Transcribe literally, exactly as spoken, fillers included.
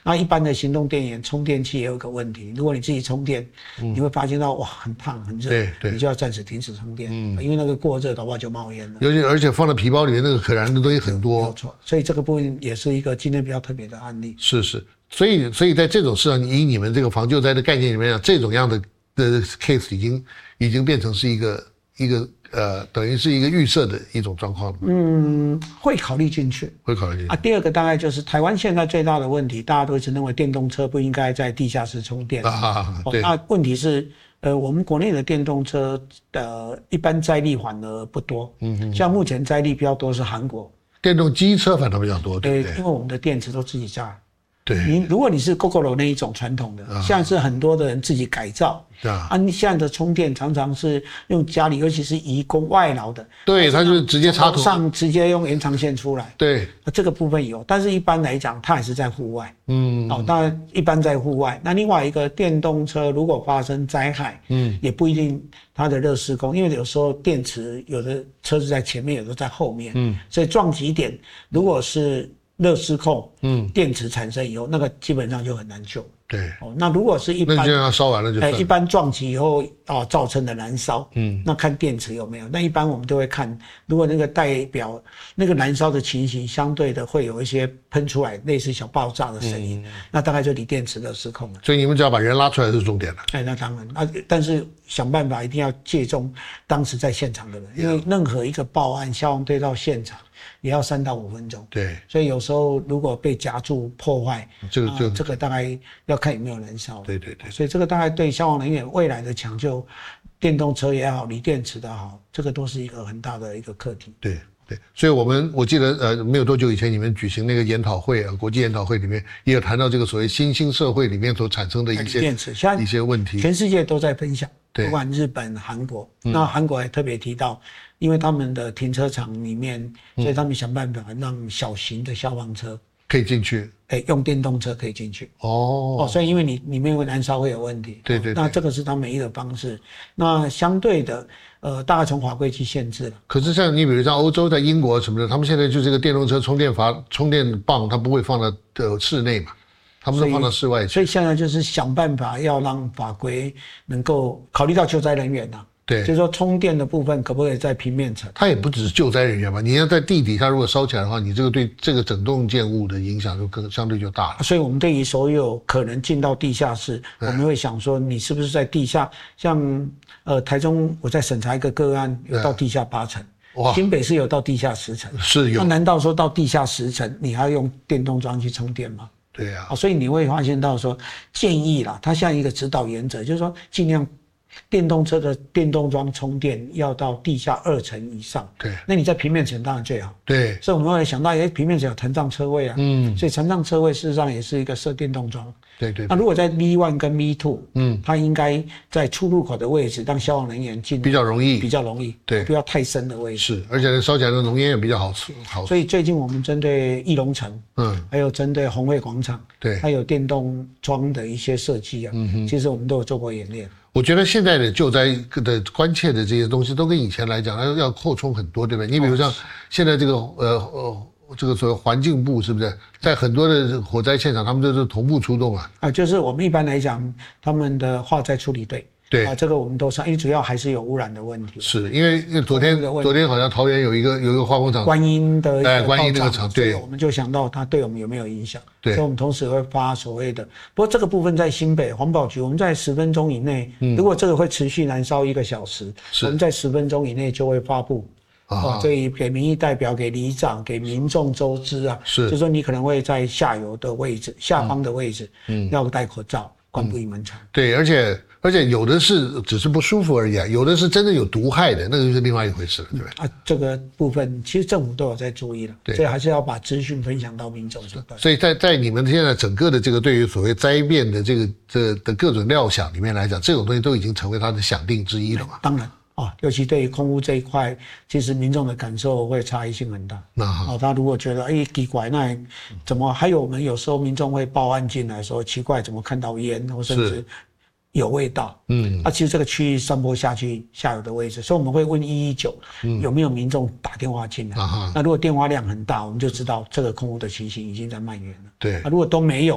那一般的行动电源充电器也有一个问题，如果你自己充电，嗯、你会发现到哇很烫很热， 对对， 你就要暂时停止充电，嗯、因为那个过热的话就冒烟了。 尤其而且放在皮包里面那个可燃的东西很多， 没有错。所以这个部分也是一个今天比较特别的案例。 是是，所以所以在这种市场，以你们这个防救灾的概念里面讲，这种样的的 case 已经已经变成是一个一个。呃，等于是一个预设的一种状况。 嗯，会考虑进去， 会考虑进去啊。第二个大概就是台湾现在最大的问题，大家都一直认为电动车不应该在地下室充电啊。对。 哦、那问题是，呃，我们国内的电动车的一般载力反而不多。嗯嗯。像目前载力比较多是韩国。 电动机车反而比较多，对不对？ 因为我们的电池都自己加。 对， 你如果你是 Gogoro 那一种传统的，啊、现在是很多的人自己改造。啊，啊你现在的充电常常是用家里，尤其是移工外劳的， 对，他就直接插头上直接用延长线出来。 对， 啊、这个部分有，但是一般来讲，它还是在户外。 嗯， 哦，当然一般在户外。那另外一个电动车如果发生灾害，嗯，也不一定它的热施工，因为有时候电池有的车子在前面，有的在后面，嗯，所以撞击点如果是热失控，嗯，电池产生以后，那个基本上就很难救。 对， 哦，那如果是一般， 那就让它烧完了就算了。 一般撞击以后啊、哦、造成的燃烧，嗯，那看电池有没有。那一般我们都会看，如果那个代表那个燃烧的情形相对的会有一些喷出来类似小爆炸的声音，嗯、那大概就离电池的失控了。 所以你们只要把人拉出来是重点了。 哎，那当然，那但是想办法一定要借重当时在现场的人，因为任何一个报案，消防队到现场也要三到五分钟。 对， 所以有时候如果被夹住破坏， 这个就、 啊、这个大概要看有没有燃烧。 对对对， 所以这个大概对消防人员未来的抢救，电动车也好，锂电池的好，这个都是一个很大的一个课题。 对对，所以我们我记得呃没有多久以前你们举行那个研讨会啊，国际研讨会里面也有谈到这个所谓新兴社会里面所产生的一些电池一些问题， 全世界都在分享， 对， 不管日本、韩国，嗯、那韩国还特别提到，因为他们的停车场里面，所以他们想办法让小型的消防车可以进去。 哎，用电动车可以进去哦, 哦，所以因为你里面会燃烧会有问题， 对对对、 哦，那这个是他们一个方式。那相对的，呃，大概从法规去限制了。 可是像你比如像欧洲、在英国什么的，他们现在就这个电动车充电阀、充电棒，它不会放到呃室内嘛，他们都放到室外去。 所以现在就是想办法要让法规能够考虑到救灾人员呐、啊。 对， 就是说充电的部分可不可以在平面层？ 它也不只是救灾人员嘛，你要在地底下如果烧起来的话，你这个对这个整栋建物的影响就更相对就大了。 所以我们对于所有可能进到地下室，我们会想说，你是不是在地下？像呃台中我在审查一个个案，有到地下八层，新北市有到地下十层， 是有。 那难道说到地下十层，你还要用电动桩去充电吗？ 对呀、 啊。所以你会发现到说，建议啦，它像一个指导原则，就是说尽量。电动车的电动桩充电要到地下二层以上， 对， 那你在平面层当然最好， 对， 所以我们会想到，哎，平面层有残障车位啊，嗯，所以残障车位事实上也是一个设电动桩， 对 对, 对。 那如果在 V 一 跟 V 二，嗯，它应该在出入口的位置，让消防人员进比较容易， 比较容易， 对， 不要太深的位置， 是，而且烧起来的浓烟也比较好吃，好。 所以最近我们针对义龙城，嗯，还有针对红会广场， 对， 还有电动桩的一些设计啊，嗯哼，其实我们都有做过演练。 我觉得现在的救灾的关切的这些东西都跟以前来讲，它要扩充很多，对不对？你比如像现在这个呃呃这个所谓环境部，是不是在很多的火灾现场，他们都是同步出动啊？ 啊，就是我们一般来讲，他们的化灾处理队。 对啊，这个我们都上，因为主要还是有污染的问题。 是因为昨天昨天好像桃园有一个有一个化工厂， 观音的哎，观音那个厂，对， 我们就想到它对我们有没有影响。 对， 所以我们同时会发所谓的，不过这个部分在新北环保局，我们在十分钟以内，嗯、如果这个会持续燃烧一个小时，我们在十分钟以内就会发布。啊，哦，所以给民意代表、给里长、给民众周知啊， 是， 就说你可能会在下游的位置、下方的位置，嗯，要戴口罩，关不宜门窗。 对，而且。而且有的是只是不舒服而已啊，有的是真的有毒害的，那个就是另外一回事了，对不对？ 啊，这个部分其实政府都有在注意了，所以还是要把资讯分享到民众这段。 所以在在你们现在整个的这个对于所谓灾变的这个这的各种料想里面来讲，这种东西都已经成为它的想定之一了嘛？ 当然啊，尤其对于空污这一块，其实民众的感受会差异性很大。 那好， 哦，他如果觉得哎奇怪，那怎么还有我们有时候民众会报案进来说奇怪，怎么看到烟，或甚至。有味道，嗯，啊，其实这个区域散播下去下游的位置，所以我们会问一一九有没有民众打电话进来，啊，那如果电话量很大，我们就知道这个空污的情形已经在蔓延了， 对， 啊，如果都没有。